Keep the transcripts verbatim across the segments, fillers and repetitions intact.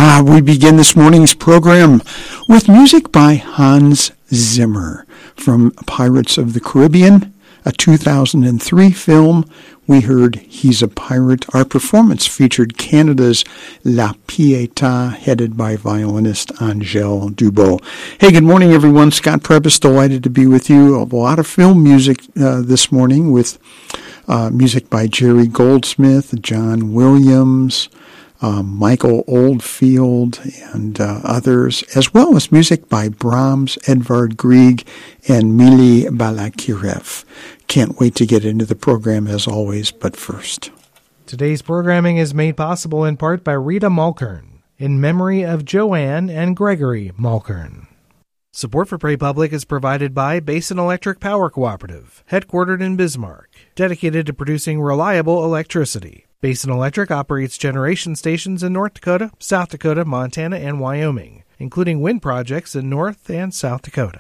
Ah, we begin this morning's program with music by Hans Zimmer from Pirates of the Caribbean, a two thousand three film. We heard He's a Pirate. Our performance featured Canada's La Pietà, headed by violinist Angèle Dubot. Hey, good morning, everyone. Scott Prebbis, delighted to be with you. A lot of film music uh, this morning with uh, music by Jerry Goldsmith, John Williams, Uh, Michael Oldfield, and uh, others, as well as music by Brahms, Edvard Grieg, and Mili Balakirev. Can't wait to get into the program as always, but first. Today's programming is made possible in part by Rita Mulkern, in memory of Joanne and Gregory Mulkern. Support for Prairie Public is provided by Basin Electric Power Cooperative, headquartered in Bismarck, dedicated to producing reliable electricity. Basin Electric operates generation stations in North Dakota, South Dakota, Montana, and Wyoming, including wind projects in North and South Dakota.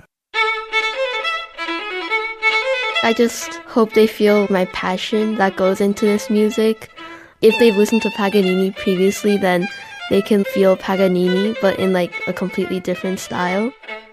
I just hope they feel my passion that goes into this music. If they've listened to Paganini previously, then they can feel Paganini, but in like a completely different style.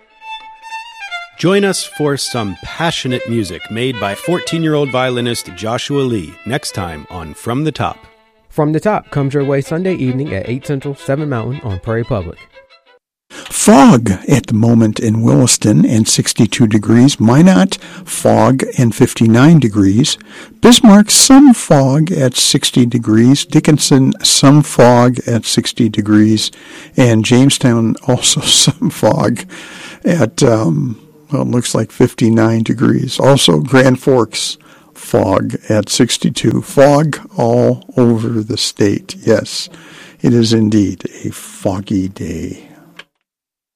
Join us for some passionate music made by fourteen-year-old violinist Joshua Lee next time on From the Top. From the Top comes your way Sunday evening at eight Central, seven Mountain on Prairie Public. Fog at the moment in Williston and sixty-two degrees. Minot, fog and fifty-nine degrees. Bismarck, some fog at sixty degrees. Dickinson, some fog at sixty degrees. And Jamestown, also some fog at, um, well, it looks like fifty-nine degrees. Also Grand Forks, fog at sixty-two. Fog all over the state. Yes, it is indeed a foggy day.